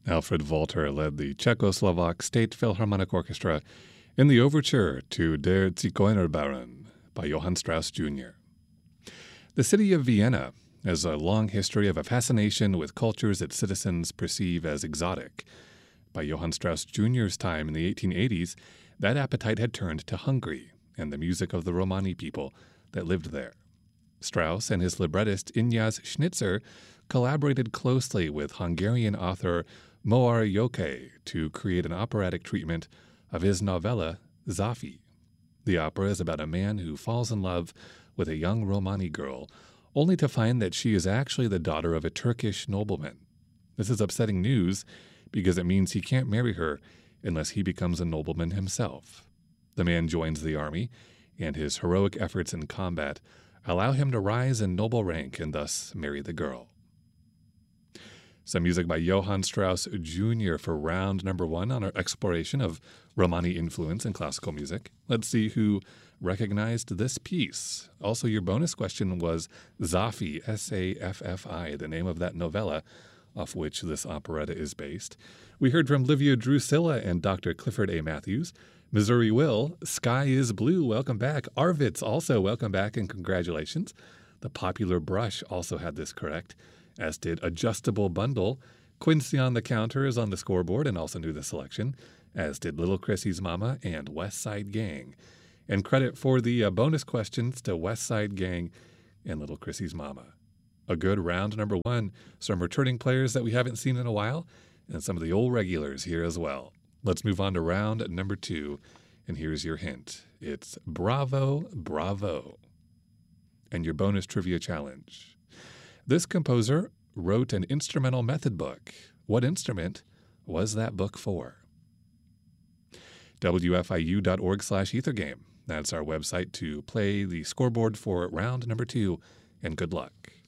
Alfred Walter led the Czechoslovak State Philharmonic Orchestra in the overture to Der Zigeunerbaron by Johann Strauss Jr. The city of Vienna has a long history of a fascination with cultures its citizens perceive as exotic. By Johann Strauss Jr.'s time in the 1880s, that appetite had turned to Hungary and the music of the Romani people that lived there. Strauss and his librettist Ignaz Schnitzer collaborated closely with Hungarian author Moar Jókai to create an operatic treatment of his novella Zafi. The opera is about a man who falls in love with a young Romani girl, only to find that she is actually the daughter of a Turkish nobleman. This is upsetting news because it means he can't marry her unless he becomes a nobleman himself. The man joins the army, and his heroic efforts in combat allow him to rise in noble rank and thus marry the girl. Some music by Johann Strauss Jr. for round number 1 on our exploration of Romani influence in classical music. Let's see who recognized this piece. Also, your bonus question was Zafi, S-A-F-F-I, the name of that novella off which this operetta is based. We heard from Livia Drusilla and Dr. Clifford A. Matthews. Missouri Will, Sky is Blue, welcome back. Arvitz, also welcome back and congratulations. The Popular Brush also had this correct, as did Adjustable Bundle. Quincy on the Counter is on the scoreboard and also knew the selection, as did Little Chrissy's Mama and West Side Gang. And credit for the bonus questions to West Side Gang and Little Chrissy's Mama. A good round number 1, some returning players that we haven't seen in a while, and some of the old regulars here as well. Let's move on to round number 2, and here's your hint. It's Bravo, Bravo. And your bonus trivia challenge. This composer wrote an instrumental method book. What instrument was that book for? WFIU.org/ethergame. That's our website to play the scoreboard for round number 2, and good luck.